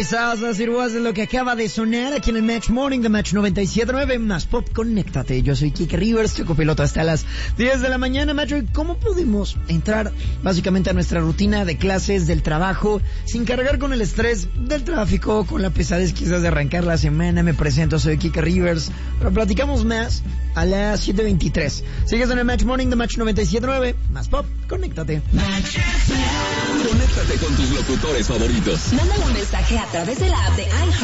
Styles, as it was, es lo que acaba de sonar aquí en el Match Morning de Match 97.9 más Pop. Conéctate, yo soy Kike Rivers, tu copiloto hasta las 10 de la mañana. Macho, ¿cómo podemos entrar básicamente a nuestra rutina de clases, del trabajo, sin cargar con el estrés del tráfico, con la pesadez quizás de arrancar la semana? Me presento, soy Kike Rivers, pero platicamos más a las 7:23. Sigues en el Match Morning de Match 97.9 más Pop. Conéctate. Conéctate con tus locutores favoritos. Mándale un mensaje a través de la app de iHeart